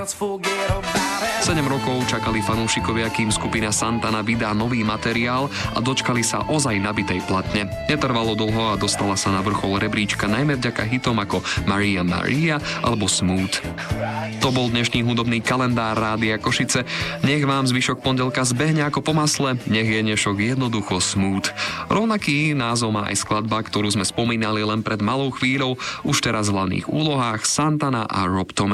7 rokov čakali fanúšikovia, kým skupina Santana vydá nový materiál a dočkali sa ozaj nabitej platne. Netrvalo dlho a dostala sa na vrchol rebríčka najmä vďaka hitom ako Maria Maria alebo Smooth. To bol dnešný hudobný kalendár Rádia Košice. Nech vám zvyšok pondelka zbehne ako po masle, nech je dnešok jednoducho smooth. Rovnaký názov má aj skladba, ktorú sme spomínali len pred malou chvíľou, už teraz v hlavných úlohách Santana a Rob Thomas.